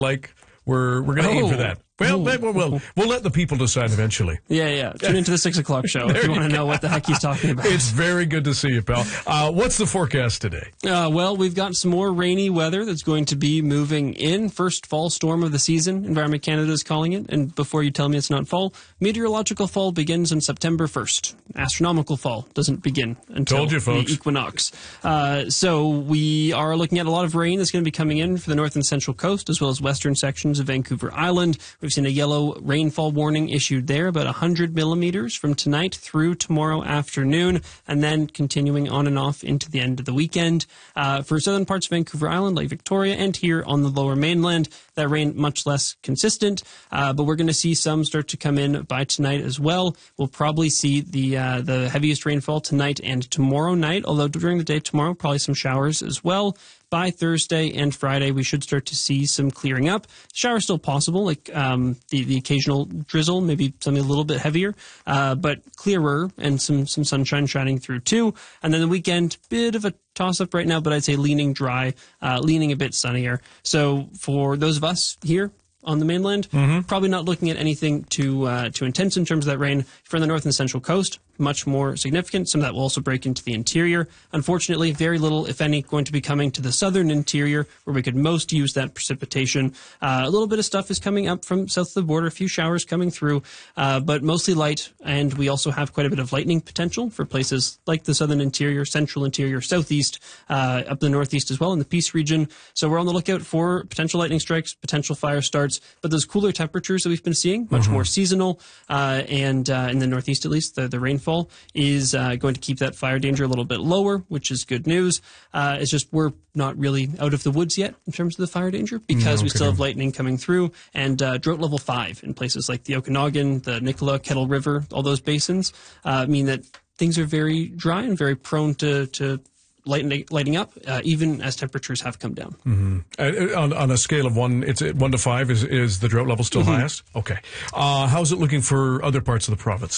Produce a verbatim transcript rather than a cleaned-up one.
like we're we're going to Oh. aim for that. Well, Oh. we'll, we'll we'll let the people decide eventually. Yeah, yeah. Tune into the six o'clock show if you want to know what the heck he's talking about. It's very good to see you, pal. Uh, what's the forecast today? Uh, well, we've got some more rainy weather that's going to be moving in. First fall storm of the season, Environment Canada is calling it. And before you tell me it's not fall, meteorological fall begins on September first. Astronomical fall doesn't begin until Told you, folks. the equinox. Uh, so we are looking at a lot of rain that's going to be coming in for the north and central coast, as well as western sections of Vancouver Island. We've seen a yellow rainfall warning issued there, about one hundred millimeters from tonight through tomorrow afternoon, and then continuing on and off into the end of the weekend. Uh, for southern parts of Vancouver Island, like Victoria, and here on the lower mainland, that rain much less consistent, uh, but we're going to see some start to come in by tonight as well. We'll probably see the uh, the heaviest rainfall tonight and tomorrow night, although during the day tomorrow, probably some showers as well. By Thursday and Friday, we should start to see some clearing up. Showers still possible, like um, the, the occasional drizzle, maybe something a little bit heavier, uh, but clearer and some, some sunshine shining through too. And then the weekend, bit of a toss-up right now, but I'd say leaning dry, uh, leaning a bit sunnier. So for those of us here on the mainland, mm-hmm. probably not looking at anything too, uh, too intense in terms of that rain. If you're on the north and central coast, much more significant. Some of that will also break into the interior. Unfortunately, very little, if any, going to be coming to the southern interior where we could most use that precipitation. Uh, a little bit of stuff is coming up from south of the border, a few showers coming through, uh, but mostly light. And we also have quite a bit of lightning potential for places like the southern interior, central interior, southeast, uh, up the northeast as well in the Peace region. So we're on the lookout for potential lightning strikes, potential fire starts, but those cooler temperatures that we've been seeing, much mm-hmm. more seasonal, uh, and uh, in the northeast at least, the, the rainfall is uh, going to keep that fire danger a little bit lower, which is good news. Uh, it's just we're not really out of the woods yet in terms of the fire danger because no, we still have lightning coming through and uh, drought level five in places like the Okanagan, the Nicola, Kettle River, all those basins uh, mean that things are very dry and very prone to, to lighting, lighting up, uh, even as temperatures have come down. Mm-hmm. Uh, on, on a scale of one, it's one to five. Is is the drought level still mm-hmm. highest? Okay. Uh, how's it looking for other parts of the province?